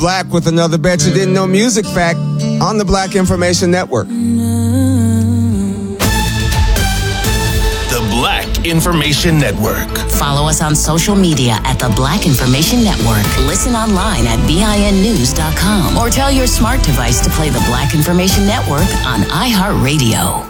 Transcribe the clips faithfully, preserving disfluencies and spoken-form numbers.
Black with another Bet You Didn't Know music fact on the Black Information Network. The Black Information Network. Follow us on social media at the Black Information Network. Listen online at B I N news dot com or tell your smart device to play the Black Information Network on iHeartRadio.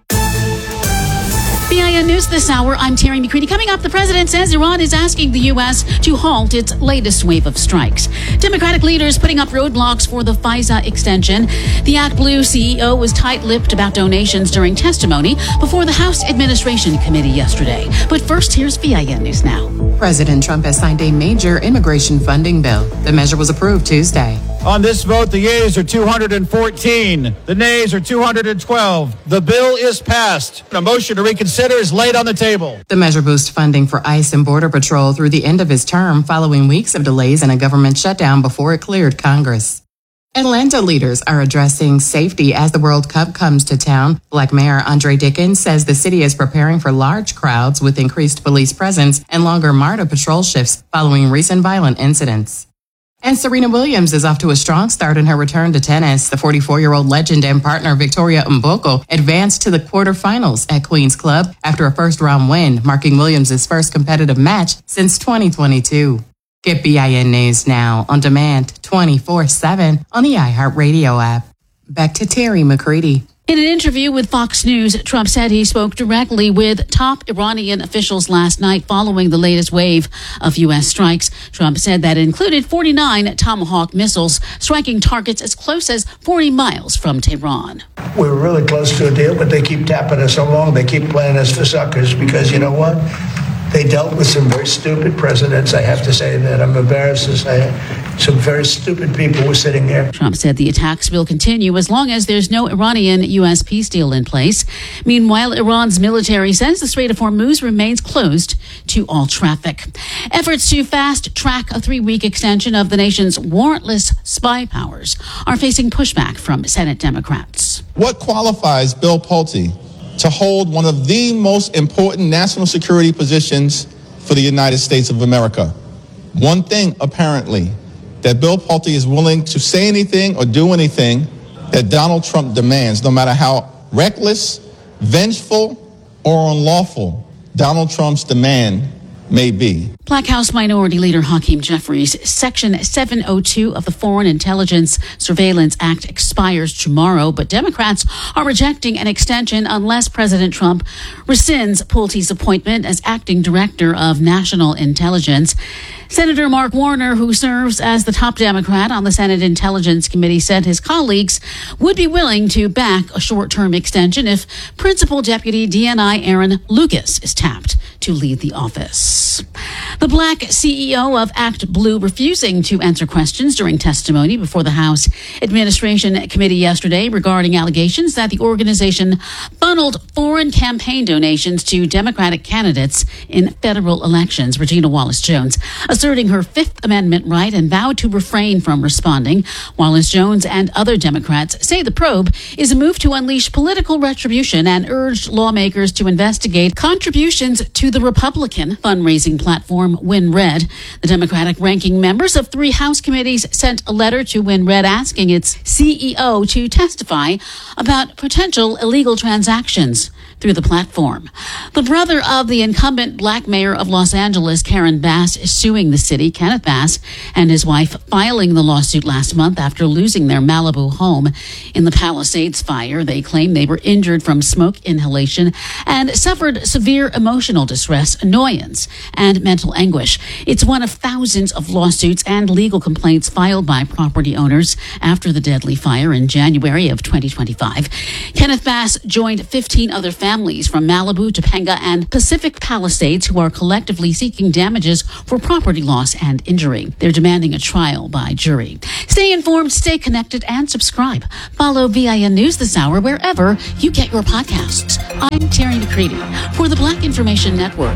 B I N News this hour, I'm Terry McCready. Coming up, the president says Iran is asking the U S to halt its latest wave of strikes. Democratic leaders putting up roadblocks for the FISA extension. The ActBlue C E O was tight-lipped about donations during testimony before the House Administration Committee yesterday. But first, here's B I N News Now. President Trump has signed a major immigration funding bill. The measure was approved Tuesday. On this vote, the yeas are two hundred fourteen. The nays are two hundred twelve. The bill is passed. A motion to reconsider is laid on the table. The measure boosts funding for ICE and Border Patrol through the end of his term, following weeks of delays and a government shutdown before it cleared Congress. Atlanta leaders are addressing safety as the World Cup comes to town. Black Mayor Andre Dickens says the city is preparing for large crowds with increased police presence and longer MARTA patrol shifts following recent violent incidents. And Serena Williams is off to a strong start in her return to tennis. The forty-four-year-old legend and partner Victoria Mboko advanced to the quarterfinals at Queen's Club after a first-round win, marking Williams' first competitive match since twenty twenty-two. Get B I N News now on demand twenty-four seven on the iHeartRadio app. Back to Terry McCready. In an interview with Fox News, Trump said he spoke directly with top Iranian officials last night following the latest wave of U S strikes. Trump said that included forty-nine Tomahawk missiles striking targets as close as forty miles from Tehran. We're really close to a deal, but they keep tapping us along. They keep playing us for suckers because, you know what? They dealt with some very stupid presidents. I have to say that. I'm embarrassed to say it. Some very stupid people were sitting there. Trump said the attacks will continue as long as there's no Iranian-U S peace deal in place. Meanwhile, Iran's military says the Strait of Hormuz remains closed to all traffic. Efforts to fast-track a three-week extension of the nation's warrantless spy powers are facing pushback from Senate Democrats. What qualifies Bill Pulte to hold one of the most important national security positions for the United States of America? One thing, apparently, that Bill Pulte is willing to say anything or do anything that Donald Trump demands, no matter how reckless, vengeful, or unlawful Donald Trump's demand may be. Black House Minority Leader Hakeem Jeffries, Section seven oh two of the Foreign Intelligence Surveillance Act expires tomorrow, but Democrats are rejecting an extension unless President Trump rescinds Pulte's appointment as acting director of national intelligence. Senator Mark Warner, who serves as the top Democrat on the Senate Intelligence Committee, said his colleagues would be willing to back a short-term extension if Principal Deputy D N I Aaron Lucas is tapped to lead the office. The Black C E O of ActBlue refusing to answer questions during testimony before the House Administration Committee yesterday regarding allegations that the organization funneled foreign campaign donations to Democratic candidates in federal elections. Regina Wallace-Jones asserting her Fifth Amendment right and vowed to refrain from responding. Wallace-Jones and other Democrats say the probe is a move to unleash political retribution and urged lawmakers to investigate contributions to the Republican fundraising platform WinRed. The Democratic ranking members of three House committees sent a letter to WinRed asking its C E O to testify about potential illegal transactions through the platform. The brother of the incumbent Black mayor of Los Angeles, Karen Bass, is suing the city. Kenneth Bass and his wife filing the lawsuit last month after losing their Malibu home in the Palisades fire. They claim they were injured from smoke inhalation and suffered severe emotional distress, annoyance, and mental anguish. It's one of thousands of lawsuits and legal complaints filed by property owners after the deadly fire in January of twenty twenty-five. Kenneth Bass joined fifteen other families Families from Malibu, Topanga, and Pacific Palisades who are collectively seeking damages for property loss and injury. They're demanding a trial by jury. Stay informed, stay connected, and subscribe. Follow V I N News this hour wherever you get your podcasts. I'm Terry McCready for the Black Information Network.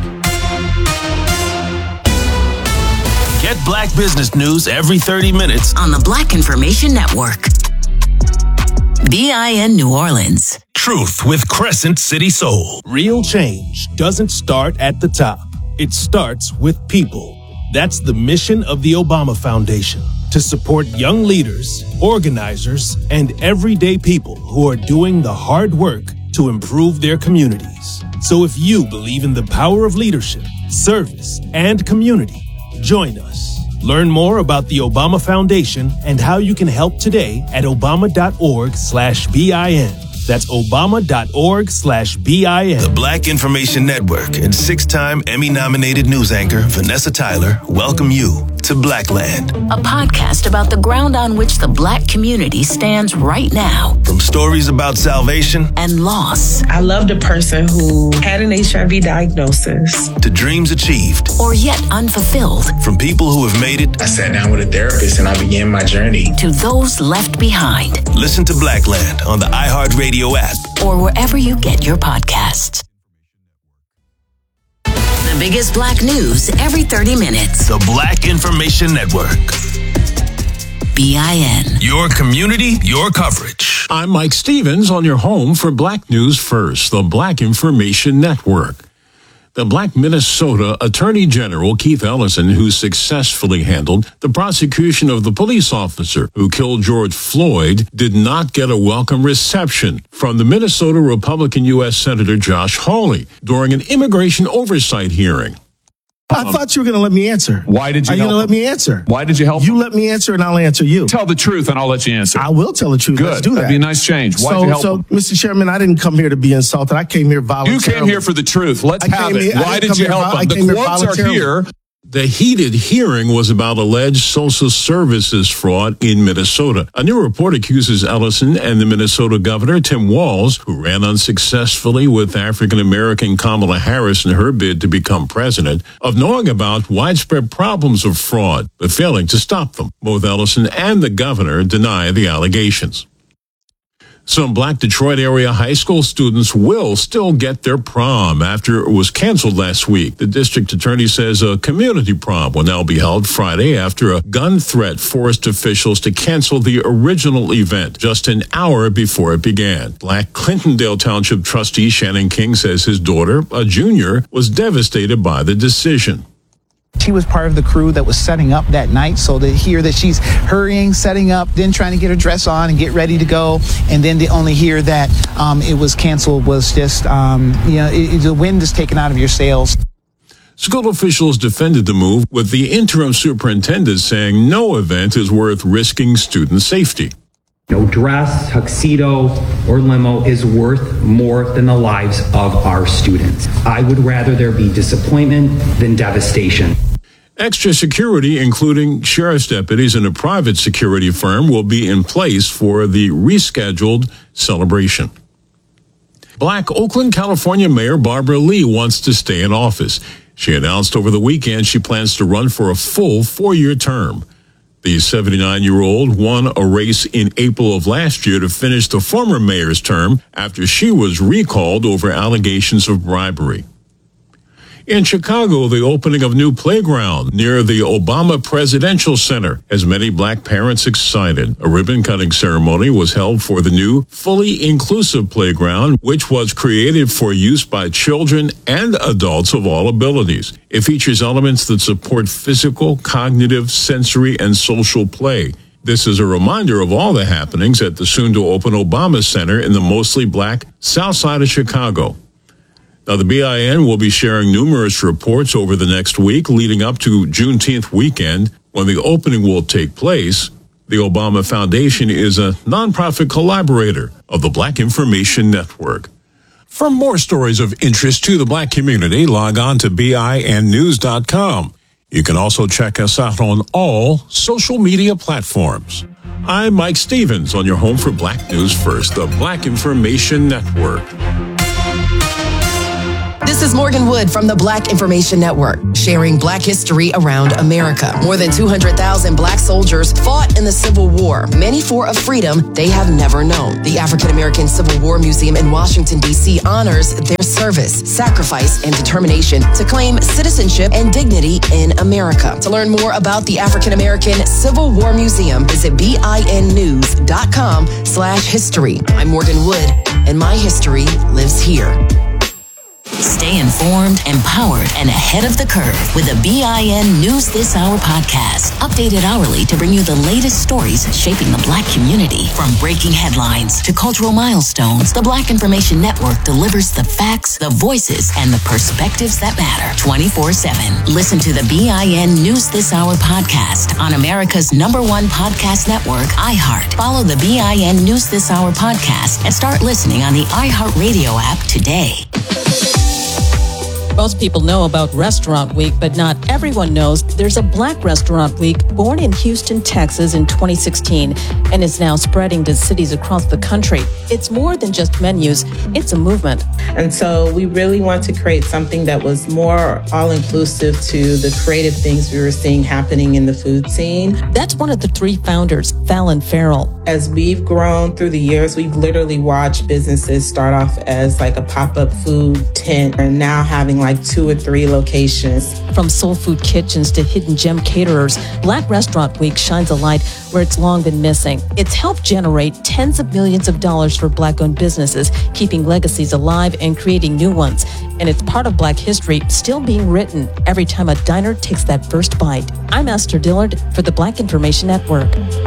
Get Black business news every thirty minutes on the Black Information Network. B I N New Orleans. Truth with Crescent City Soul. Real change doesn't start at the top. It starts with people. That's the mission of the Obama Foundation. to support young leaders, organizers, and everyday people who are doing the hard work to improve their communities. So if you believe in the power of leadership, service, and community, join us. Learn more about the Obama Foundation and how you can help today at obama.org slash BIN. That's obama.org slash BIN. The Black Information Network and six-time Emmy-nominated news anchor Vanessa Tyler welcome you to Blackland. A podcast about the ground on which the Black community stands right now. From stories about salvation and loss. I loved a person who had an H I V diagnosis. To dreams achieved. Or yet unfulfilled. From people who have made it. I sat down with a therapist and I began my journey. To those left behind. Listen to Blackland on the iHeartRadio app. Or wherever you get your podcasts. The biggest Black news every thirty minutes. The Black Information Network. B I N. Your community, your coverage. I'm Mike Stevens on your home for Black News First, the Black Information Network. The Black Minnesota Attorney General Keith Ellison, who successfully handled the prosecution of the police officer who killed George Floyd, did not get a welcome reception from the Minnesota Republican U S Senator Josh Hawley during an immigration oversight hearing. I thought you were going to let me answer. Why did you Are you help going to let him? me answer? Why did you help You him? let me answer and I'll answer you. Tell the truth and I'll let you answer. I will tell the truth. Good. Let's do that. That'd be a nice change. Why so, did you help so, him? Mister Chairman, I didn't come here to be insulted. I came here voluntarily. You came here for the truth. Let's I have came it. here- I Why didn't did you come here help vol- him? I came The here quotes are voluntarily. here. The heated hearing was about alleged social services fraud in Minnesota. A new report accuses Ellison and the Minnesota governor, Tim Walz, who ran unsuccessfully with African-American Kamala Harris in her bid to become president, of knowing about widespread problems of fraud, but failing to stop them. Both Ellison and the governor deny the allegations. Some Black Detroit area high school students will still get their prom after it was canceled last week. The district attorney says a community prom will now be held Friday after a gun threat forced officials to cancel the original event just an hour before it began. Black Clintondale Township trustee Shannon King says his daughter, a junior, was devastated by the decision. She was part of the crew that was setting up that night, so to hear that she's hurrying, setting up, then trying to get her dress on and get ready to go, and then to only hear that um, it was canceled was just, um, you know, it, it, the wind is taken out of your sails. School officials defended the move, with the interim superintendent saying no event is worth risking student safety. No dress, tuxedo, or limo is worth more than the lives of our students. I would rather there be disappointment than devastation. Extra security, including sheriff's deputies and a private security firm, will be in place for the rescheduled celebration. Black Oakland, California Mayor Barbara Lee wants to stay in office. She announced over the weekend she plans to run for a full four-year term. The seventy-nine-year-old won a race in April of last year to finish the former mayor's term after she was recalled over allegations of bribery. In Chicago, the opening of new playground near the Obama Presidential Center has many Black parents excited. A ribbon-cutting ceremony was held for the new, fully inclusive playground, which was created for use by children and adults of all abilities. It features elements that support physical, cognitive, sensory, and social play. This is a reminder of all the happenings at the soon-to-open Obama Center in the mostly Black South Side of Chicago. Now, the B I N will be sharing numerous reports over the next week leading up to Juneteenth weekend when the opening will take place. The Obama Foundation is a nonprofit collaborator of the Black Information Network. For more stories of interest to the Black community, log on to B I N news dot com. You can also check us out on all social media platforms. I'm Mike Stevens on your home for Black News First, the Black Information Network. This is Morgan Wood from the Black Information Network, sharing Black history around America. More than two hundred thousand Black soldiers fought in the Civil War, many for a freedom they have never known. The African American Civil War Museum in Washington, D C honors their service, sacrifice, and determination to claim citizenship and dignity in America. To learn more about the African American Civil War Museum, visit B I N news dot com slash history. I'm Morgan Wood, and my history lives here. Stay informed, empowered, and ahead of the curve with the B I N News This Hour podcast. Updated hourly to bring you the latest stories shaping the Black community. From breaking headlines to cultural milestones, the Black Information Network delivers the facts, the voices, and the perspectives that matter twenty-four seven. Listen to the B I N News This Hour podcast on America's number one podcast network, iHeart. Follow the B I N News This Hour podcast and start listening on the iHeartRadio app today. Most people know about Restaurant Week, but not everyone knows there's a Black Restaurant Week born in Houston, Texas in twenty sixteen and is now spreading to cities across the country. It's more than just menus, it's a movement. And so we really want to create something that was more all-inclusive to the creative things we were seeing happening in the food scene. That's one of the three founders, Fallon Farrell. As we've grown through the years, we've literally watched businesses start off as like a pop-up food tent and now having like two or three locations. From soul food kitchens to hidden gem caterers, Black Restaurant Week shines a light where it's long been missing. It's helped generate tens of millions of dollars for Black-owned businesses, keeping legacies alive and creating new ones. And it's part of Black history still being written every time a diner takes that first bite. I'm Esther Dillard for the Black Information Network.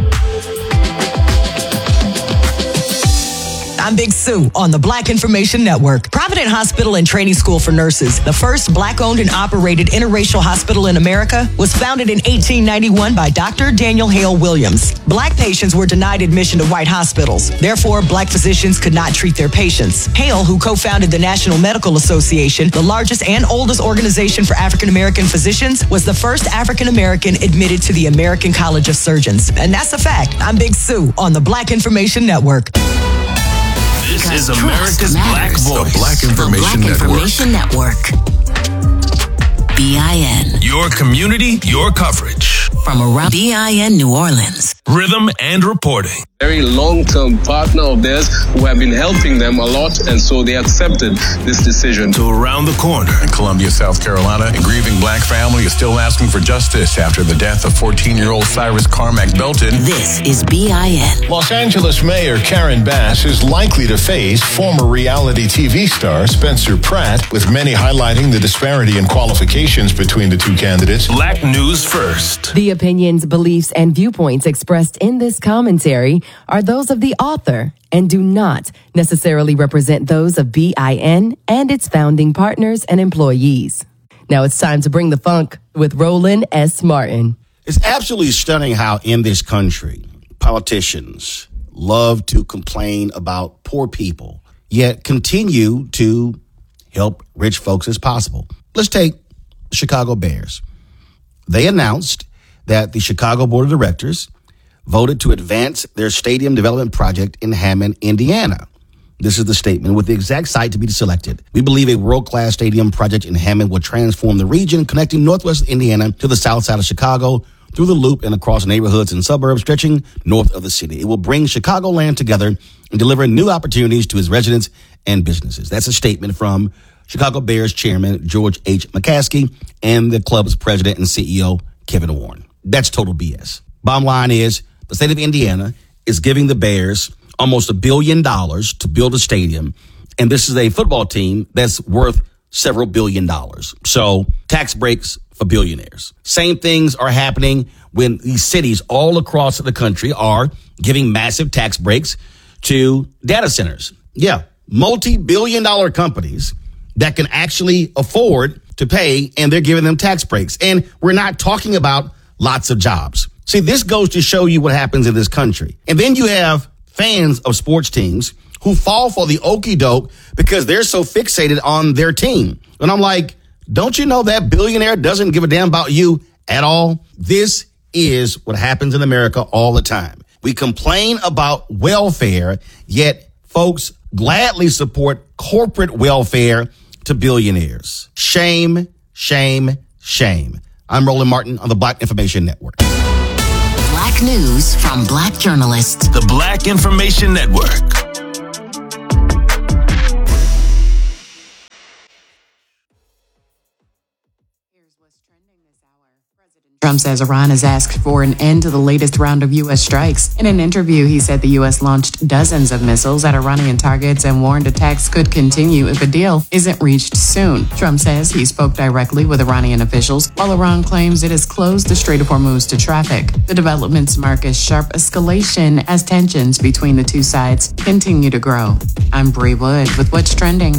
I'm Big Sue on the Black Information Network. Provident Hospital and Training School for Nurses, the first Black-owned and operated interracial hospital in America, was founded in eighteen ninety-one by Doctor Daniel Hale Williams. Black patients were denied admission to white hospitals. Therefore, Black physicians could not treat their patients. Hale, who co-founded the National Medical Association, the largest and oldest organization for African-American physicians, was the first African-American admitted to the American College of Surgeons. And that's a fact. I'm Big Sue on the Black Information Network. This Because is America's trust Black matters. Voice. The Black Information Black Network. Information Network. B I N. Your community, your coverage. From around B I N New Orleans. Rhythm and reporting. Very long-term partner of theirs who have been helping them a lot, and so they accepted this decision. To around the corner. In Columbia, South Carolina, a grieving Black family is still asking for justice after the death of fourteen-year-old Cyrus Carmack Belton. This is B I N. Los Angeles Mayor Karen Bass is likely to face former reality T V star Spencer Pratt, with many highlighting the disparity in qualifications between the two candidates. Black News First. The opinions, beliefs, and viewpoints expressed in this commentary are those of the author and do not necessarily represent those of B I N and its founding partners and employees. Now it's time to bring the funk with Roland S. Martin. It's absolutely stunning how in this country, politicians love to complain about poor people, yet continue to help rich folks as possible. Let's take the Chicago Bears. They announced that the Chicago Board of Directors voted to advance their stadium development project in Hammond, Indiana. This is the statement. With the exact site to be selected, we believe a world-class stadium project in Hammond will transform the region, connecting northwest Indiana to the south side of Chicago through the loop and across neighborhoods and suburbs stretching north of the city. It will bring Chicagoland together and deliver new opportunities to its residents and businesses. That's a statement from Chicago Bears chairman George H. McCaskey and the club's president and C E O, Kevin Warren. That's total B S. Bottom line is, the state of Indiana is giving the Bears almost a billion dollars to build a stadium, and this is a football team that's worth several billion dollars. So tax breaks for billionaires. Same things are happening when these cities all across the country are giving massive tax breaks to data centers. Yeah, multi-billion dollar companies that can actually afford to pay, and they're giving them tax breaks. And we're not talking about lots of jobs. See, this goes to show you what happens in this country. And then you have fans of sports teams who fall for the okie doke because they're so fixated on their team. And I'm like, don't you know that billionaire doesn't give a damn about you at all? This is what happens in America all the time. We complain about welfare, yet folks gladly support corporate welfare to billionaires. Shame, shame, shame. I'm Roland Martin on the Black Information Network. Black news from Black journalists. The Black Information Network. Trump says Iran has asked for an end to the latest round of U S strikes. In an interview, he said the U S launched dozens of missiles at Iranian targets and warned attacks could continue if a deal isn't reached soon. Trump says he spoke directly with Iranian officials, while Iran claims it has closed the Strait of Hormuz to traffic. The developments mark a sharp escalation as tensions between the two sides continue to grow. I'm Bree Wood with What's Trending.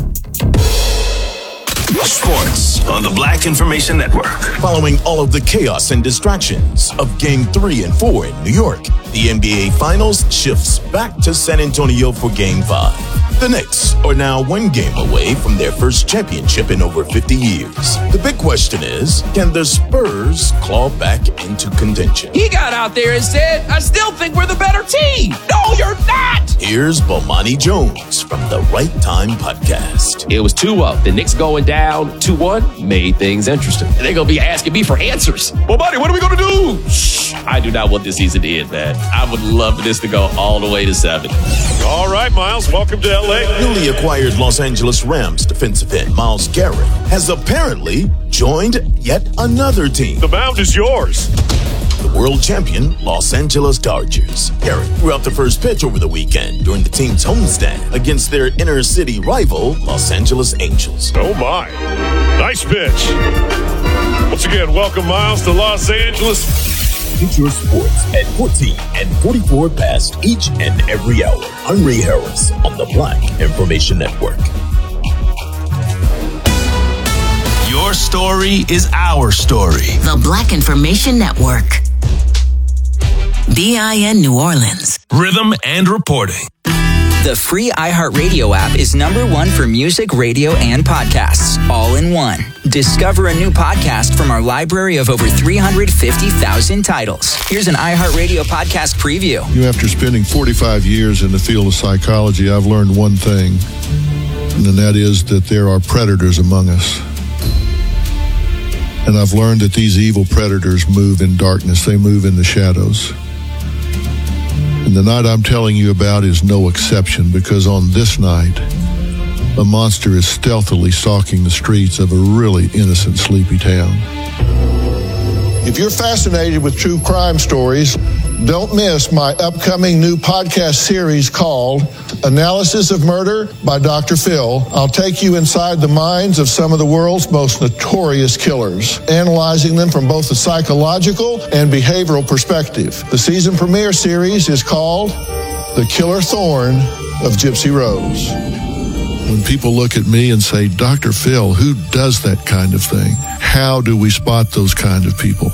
Sports on the Black Information Network. Following all of the chaos and distractions of Game three and four in New York, the N B A Finals shifts back to San Antonio for Game five. The Knicks are now one game away from their first championship in over fifty years. The big question is, can the Spurs claw back into contention? He got out there and said, I still think we're the better team. No, you're not. Here's Bomani Jones from the Right Time Podcast. It was two up. The Knicks going down two one made things interesting. They're going to be asking me for answers. Bomani, what are we going to do? Shh, I do not want this season to end, man. I would love for this to go all the way to seven. All right, Miles, welcome to L A. Newly acquired Los Angeles Rams defensive end Myles Garrett has apparently joined yet another team. The mound is yours. The world champion Los Angeles Dodgers. Garrett threw out the first pitch over the weekend during the team's homestand against their inner city rival, Los Angeles Angels. Oh my, nice pitch. Once again, welcome Miles to Los Angeles. Get your sports at fourteen and forty-four past each and every hour. I'm Ray Harris on the Black Information Network. Your story is our story. The Black Information Network. B I N New Orleans. Rhythm and reporting. The free iHeartRadio app is number one for music, radio, and podcasts, all in one. Discover a new podcast from our library of over three hundred fifty thousand titles. Here's an iHeartRadio podcast preview. You know, after spending forty-five years in the field of psychology, I've learned one thing, and that is that there are predators among us. And I've learned that these evil predators move in darkness. They move in the shadows. And the night I'm telling you about is no exception, because on this night, a monster is stealthily stalking the streets of a really innocent, sleepy town. If you're fascinated with true crime stories, don't miss my upcoming new podcast series called Analysis of Murder by Doctor Phil. I'll take you inside the minds of some of the world's most notorious killers, analyzing them from both a psychological and behavioral perspective. The season premiere series is called The Killer Thorn of Gypsy Rose. When people look at me and say, Doctor Phil, who does that kind of thing? How do we spot those kind of people?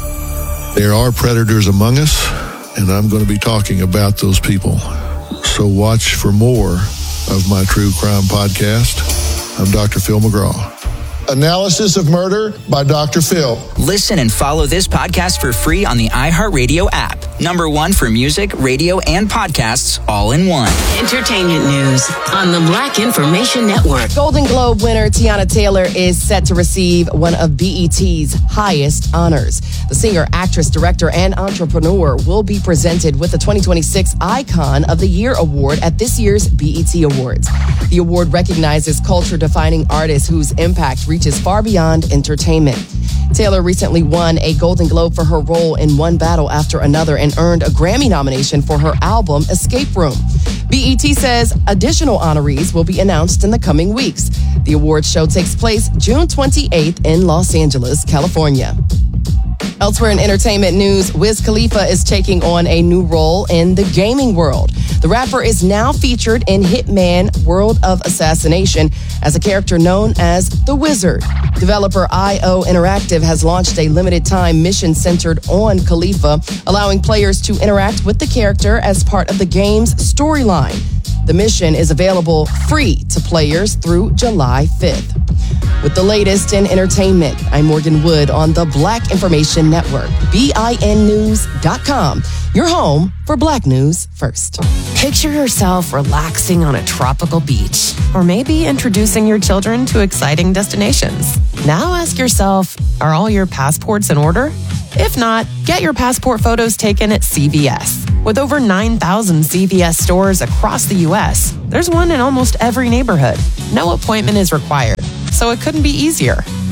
There are predators among us, and I'm going to be talking about those people. So watch for more of my true crime podcast. I'm Doctor Phil McGraw. Analysis of Murder by Doctor Phil. Listen and follow this podcast for free on the iHeartRadio app. Number one for music, radio, and podcasts, all in one. Entertainment news on the Black Information Network. Golden Globe winner Tiana Taylor is set to receive one of B E T's highest honors. The singer, actress, director, and entrepreneur will be presented with the twenty twenty-six Icon of the Year Award at this year's B E T Awards. The award recognizes culture-defining artists whose impact reaches far beyond entertainment. Taylor recently won a Golden Globe for her role in One Battle After Another and earned a Grammy nomination for her album Escape Room. B E T says additional honorees will be announced in the coming weeks. The awards show takes place June twenty-eighth in Los Angeles, California. Elsewhere in entertainment news, Wiz Khalifa is taking on a new role in the gaming world. The rapper is now featured in Hitman World of Assassination as a character known as The Wizard. Developer I O Interactive has launched a limited-time mission centered on Khalifa, allowing players to interact with the character as part of the game's storyline. The mission is available free to players through July fifth. With the latest in entertainment, I'm Morgan Wood on the Black Information Network, B I N news dot com, your home for Black News First. Picture yourself relaxing on a tropical beach, or maybe introducing your children to exciting destinations. Now ask yourself, are all your passports in order? If not, get your passport photos taken at C V S. With over nine thousand C V S stores across the U S, there's one in almost every neighborhood. No appointment is required, so it couldn't be easier.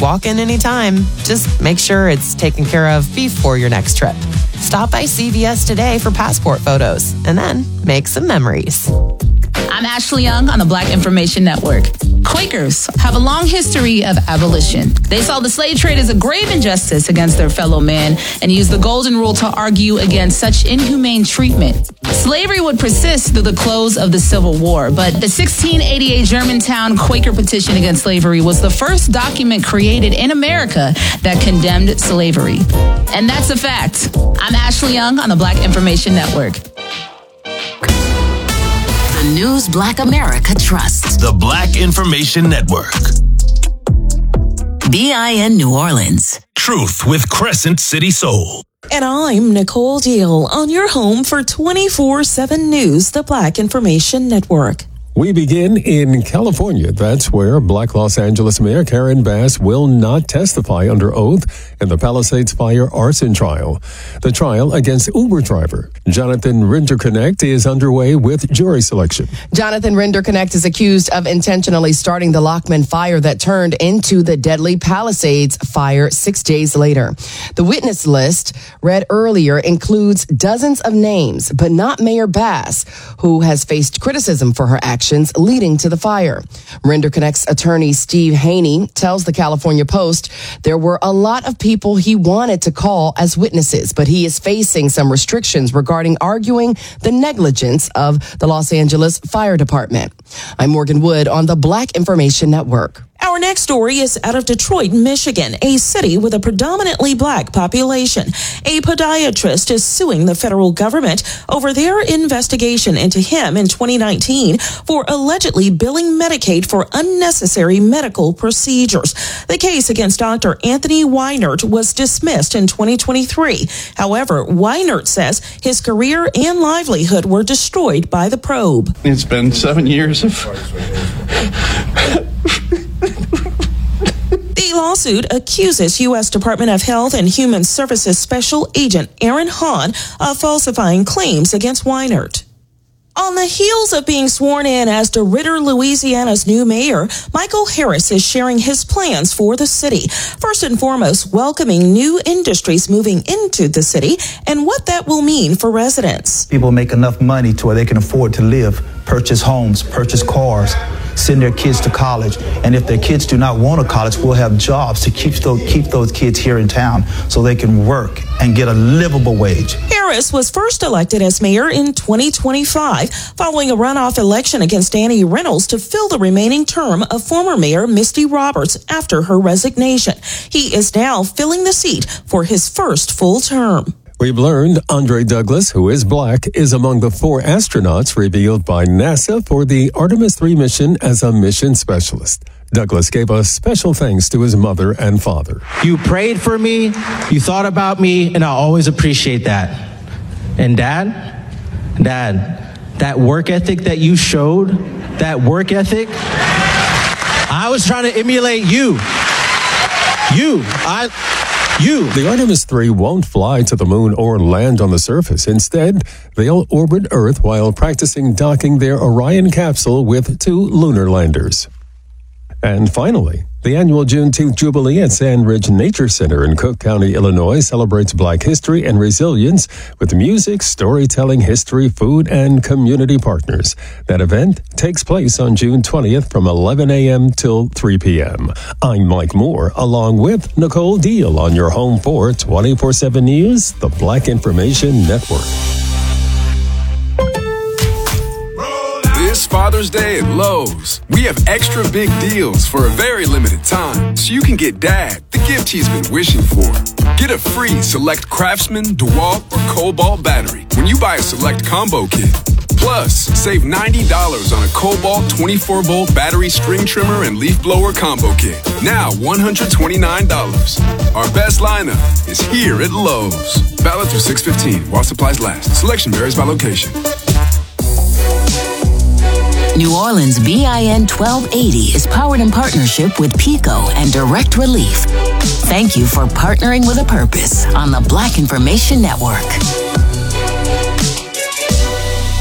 walk in anytime. Just make sure it's taken care of before your next trip. Stop by C V S today for passport photos and then make some memories. I'm Ashley Young on the Black Information Network. Quakers have a long history of abolition. They saw the slave trade as a grave injustice against their fellow man and used the Golden Rule to argue against such inhumane treatment. Slavery would persist through the close of the Civil War, but the sixteen eighty-eight Germantown Quaker Petition against slavery was the first document created in America that condemned slavery. And that's a fact. I'm Ashley Young on the Black Information Network. The news Black America trusts. The Black Information Network. B I N New Orleans. Truth with Crescent City Soul. And I'm Nicole Deal on your home for twenty-four seven News, the Black Information Network. We begin in California. That's where Black Los Angeles Mayor Karen Bass will not testify under oath in the Palisades Fire arson trial. The trial against Uber driver Jonathan Rinderknecht is underway with jury selection. Jonathan Rinderknecht is accused of intentionally starting the Lockman fire that turned into the deadly Palisades fire six days later. The witness list read earlier includes dozens of names, but not Mayor Bass, who has faced criticism for her actions leading to the fire. Rinderknecht's attorney, Steve Haney, tells the California Post there were a lot of people he wanted to call as witnesses, but he is facing some restrictions regarding arguing the negligence of the Los Angeles Fire Department. I'm Morgan Wood on the Black Information Network. Our next story is out of Detroit, Michigan, a city with a predominantly black population. A podiatrist is suing the federal government over their investigation into him in twenty nineteen for allegedly billing Medicaid for unnecessary medical procedures. The case against Doctor Anthony Weinert was dismissed in twenty twenty-three. However, Weinert says his career and livelihood were destroyed by the probe. It's been seven years of... The lawsuit accuses U S Department of Health and Human Services Special Agent Aaron Hahn of falsifying claims against Weinert. On the heels of being sworn in as DeRidder, Louisiana's new mayor, Michael Harris is sharing his plans for the city. First and foremost, welcoming new industries moving into the city and what that will mean for residents. People make enough money to where they can afford to live, purchase homes, purchase cars, send their kids to college. And if their kids do not want a college, we'll have jobs to keep those, keep those kids here in town so they can work and get a livable wage. Harris was first elected as mayor in twenty twenty-five, following a runoff election against Danny Reynolds to fill the remaining term of former mayor Misty Roberts after her resignation. He is now filling the seat for his first full term. We've learned Andre Douglas, who is black, is among the four astronauts revealed by NASA for the Artemis three mission as a mission specialist. Douglas gave a special thanks to his mother and father. You prayed for me, you thought about me, and I always appreciate that. And Dad, Dad, that work ethic that you showed, that work ethic, I was trying to emulate you. You, I... You. The Artemis three won't fly to the moon or land on the surface. Instead, they'll orbit Earth while practicing docking their Orion capsule with two lunar landers. And finally, the annual Juneteenth Jubilee at Sand Ridge Nature Center in Cook County, Illinois celebrates Black history and resilience with music, storytelling, history, food, and community partners. That event takes place on June twentieth from eleven a.m. till three p.m. I'm Mike Moore, along with Nicole Deal on your home for twenty-four seven News, the Black Information Network. This Father's Day at Lowe's, we have extra big deals for a very limited time, so you can get Dad the gift he's been wishing for. Get a free Select Craftsman, DeWalt, or Cobalt battery when you buy a Select Combo Kit. Plus, save ninety dollars on a Cobalt twenty-four volt battery string trimmer and leaf blower combo kit. Now one hundred twenty-nine dollars. Our best lineup is here at Lowe's. Valid through six fifteen while supplies last. Selection varies by location. New Orleans B I N twelve eighty is powered in partnership with Pico and Direct Relief. Thank you for partnering with a purpose on the Black Information Network.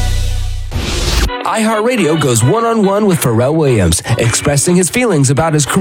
iHeartRadio goes one-on-one with Pharrell Williams, expressing his feelings about his career.